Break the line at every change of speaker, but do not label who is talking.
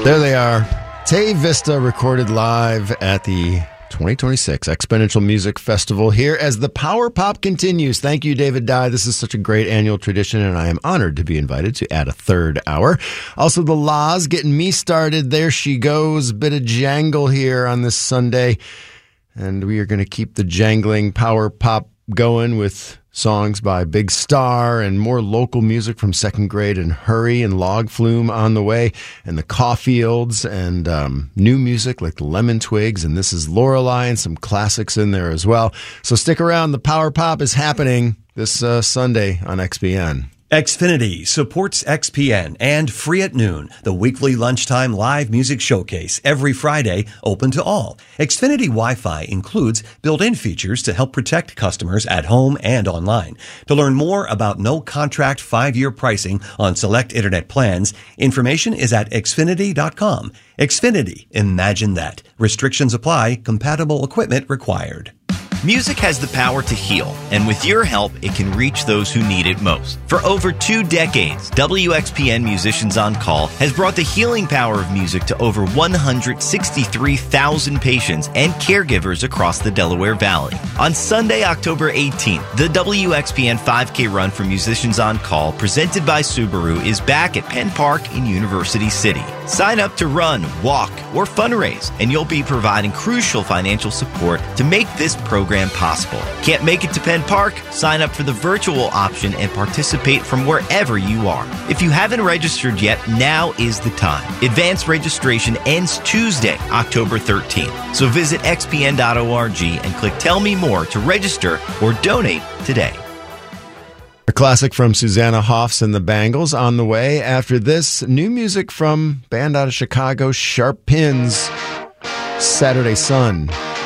There they are. Tay Vista recorded live at the 2026 Exponential Music Festival here as the Power Pop continues. Thank you, David Dye. This is such a great annual tradition, and I am honored to be invited to add a third hour. Also, the Laws getting me started. There she goes. Bit of jangle here on this Sunday. And we are going to keep the jangling Power Pop going with songs by Big Star and more local music from Second Grade and Hurry and Log Flume on the way, and the Caulfields, and new music like the Lemon Twigs, and This Is Lorelei, and some classics in there as well. So stick around. The Power Pop is happening this Sunday on XPN.
Xfinity supports XPN and Free at Noon, the weekly lunchtime live music showcase every Friday, open to all. Xfinity Wi-Fi includes built-in features to help protect customers at home and online. To learn more about no-contract 5-year pricing on select internet plans, information is at Xfinity.com. Xfinity, imagine that. Restrictions apply. Compatible equipment required.
Music has the power to heal, and with your help, it can reach those who need it most. For over 2 decades, WXPN Musicians on Call has brought the healing power of music to over 163,000 patients and caregivers across the Delaware Valley. On Sunday, October 18th, the WXPN 5K Run for Musicians on Call, presented by Subaru, is back at Penn Park in University City. Sign up to run, walk, or fundraise, and you'll be providing crucial financial support to make this program possible. Can't make it to Penn Park? Sign up for the virtual option and participate from wherever you are. If you haven't registered yet, now is the time. Advanced registration ends Tuesday, October 13th. So visit xpn.org and click Tell Me More to register or donate today.
A classic from Susanna Hoffs and the Bangles on the way. After this, new music from band out of Chicago, Sharp Pins, Saturday Sun.